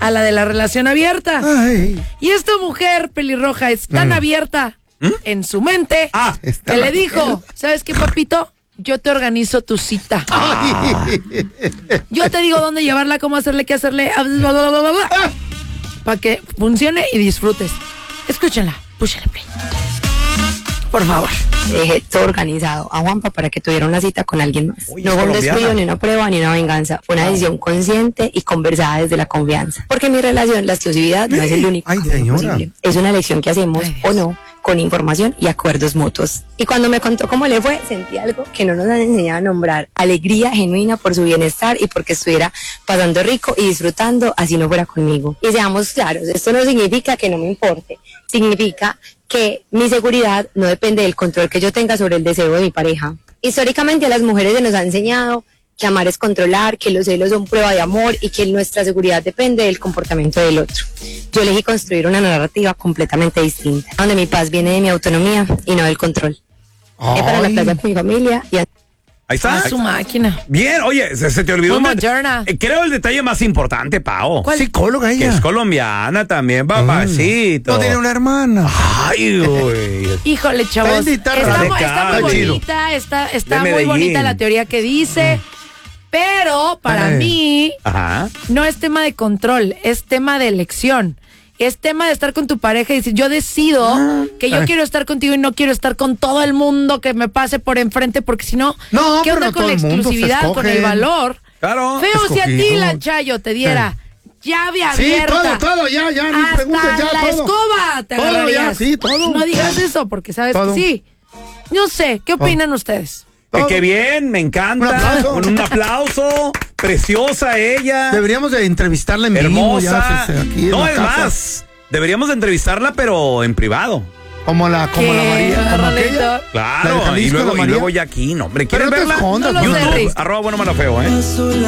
a la de la relación abierta. Ay. Y esta mujer pelirroja es tan abierta en su mente que le dijo, ¿sabes qué, papito? Yo te organizo tu cita. Yo te digo dónde llevarla, cómo hacerle, qué hacerle, para que funcione y disfrutes. Escúchenla, púchale play. Por favor. Dejé todo organizado a Juanpa para que tuviera una cita con alguien más. Uy, No fue un colombiana. descuido, ni una prueba, ni una venganza. Fue una decisión consciente y conversada desde la confianza. Porque en mi relación, la exclusividad no es el único Ay, camino señora. posible. Es una elección que hacemos o no, con información y acuerdos mutuos. Y cuando me contó cómo le fue, sentí algo que no nos han enseñado a nombrar. Alegría genuina por su bienestar y porque estuviera pasando rico y disfrutando, así no fuera conmigo. Y seamos claros, esto no significa que no me importe. Significa que mi seguridad no depende del control que yo tenga sobre el deseo de mi pareja. Históricamente a las mujeres se nos ha enseñado que amar es controlar, que los celos son prueba de amor y que nuestra seguridad depende del comportamiento del otro. Yo elegí construir una narrativa completamente distinta, donde mi paz viene de mi autonomía y no del control. Para la playa con mi familia y Ahí está. A su máquina. Bien, oye, se te olvidó. Muy moderna. Creo el detalle más importante, Pao. ¿Cuál? Psicóloga Que ella. es colombiana también, papacito. No tiene una hermana. Ay, güey. Híjole, chavos. Bendita Está muy Calle. bonita, está De muy Medellín. bonita la teoría que dice. Pero para Ay. mí Ajá. no es tema de control, es tema de elección. Es tema de estar con tu pareja y decir, yo decido que yo quiero estar contigo y no quiero estar con todo el mundo que me pase por enfrente, porque si no, No, ¿qué pero onda no con todo la el mundo se exclusividad, con escoge. el valor? Claro. Feo si a ti Escogido. la Chayo te diera llave Sí, abierta. todo, ya, ni hasta preguntes, ya, la todo. escoba te Todo, ya, agarrarías. sí, todo. No digas eso, porque sabes Todo. que sí. No sé, ¿qué opinan ustedes? Todo. Qué bien, me encanta. Un aplauso. Un aplauso. Preciosa ella. Deberíamos de entrevistarla en vivo. Hermosa. Ya, aquí en No, la es casa. más. Deberíamos de entrevistarla, pero en privado. Como la María, como aquella. Claro. La de Jalisco, y la María. luego ya aquí, no, hombre. Pero ¿Quieren no te verla? escondas, No lo sé, YouTube, Riz. @bueno malo feo,